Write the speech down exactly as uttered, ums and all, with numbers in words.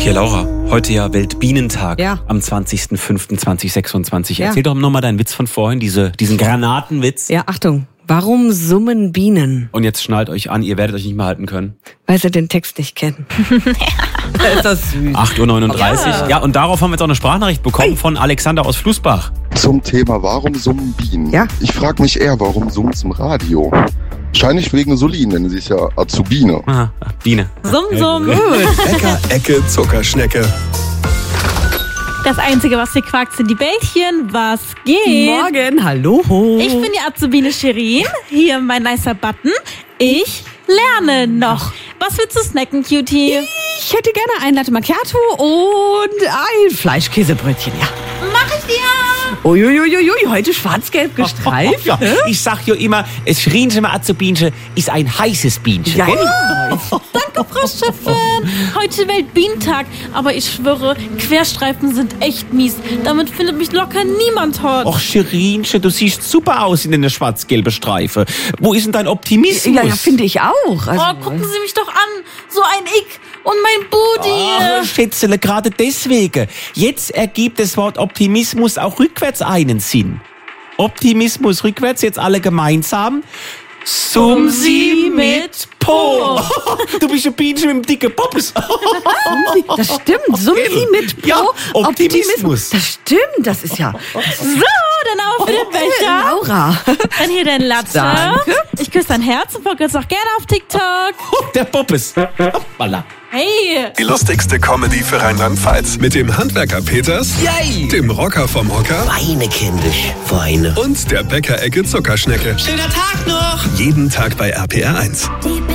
Hier, Laura, heute ja Weltbienentag Ja. am zwanzigster fünfter zweitausendsechsundzwanzig. Ja. Erzähl doch nochmal deinen Witz von vorhin, diese, diesen Granatenwitz. Ja, Achtung. Warum summen Bienen? Und jetzt schnallt euch an, ihr werdet euch nicht mehr halten können. Weil sie den Text nicht kennen. Ist das süß. acht Uhr neununddreißig. Ja. Ja, und darauf haben wir jetzt auch eine Sprachnachricht bekommen Hey. von Alexander aus Flussbach. Zum Thema Warum summen Bienen? Ja. Ich frage mich eher, warum summt's im Radio? Wahrscheinlich wegen Solin, denn sie ist ja Azubine. Aha, Biene. Summ, summ. Bäcker, Ecke, Zuckerschnecke. Das Einzige, was hier quakt, sind die Bällchen. Was geht? Morgen, hallo. Ich bin die Azubine Shirin. Hier mein nicer Button. Ich lerne noch. Was willst du snacken, Cutie? Ich hätte gerne ein Latte Macchiato und ein Fleischkäsebrötchen, ja. Mach ich dir. Uiuiuiui, heute schwarz-gelb gestreift. Ja, ich sag ja immer, es Schrienchen Azubinchen ist ein heißes Bienchen. Ja, gell? Danke, Frau Chefin. Heute Weltbienentag. Aber ich schwöre, Querstreifen sind echt mies. Damit findet mich locker niemand hot. Och, Schrinchen, du siehst super aus in einer schwarz-gelben Streife. Wo ist denn dein Optimismus? Ja, ja, finde ich auch. Also, Oh, gucken Sie mich doch an. So ein Ick und mein Booty. Ach, Schätzele, gerade deswegen. Jetzt ergibt das Wort Optimismus auch rückwärts einen Sinn. Optimismus rückwärts, jetzt alle gemeinsam. Summ sie mit Po. Du bist ein Bienchen mit dem dicken Poppes. das stimmt. Summen Sie mit Pro. Ja, Optimismus. Das stimmt, das ist ja... So, dann auch für den Becher. Laura. Dann hier dein Latte. Danke. Ich küsse dein Herz und folge jetzt auch gerne auf TikTok. Der Poppes. Hoppala. Hey. Die lustigste Comedy für Rheinland-Pfalz. Mit dem Handwerker Peters, Yay. dem Rocker vom Hocker Weine, kindisch, Weine. und der Bäcker-Ecke Zuckerschnecke. Schöner Tag noch. Jeden Tag bei R P R eins. Die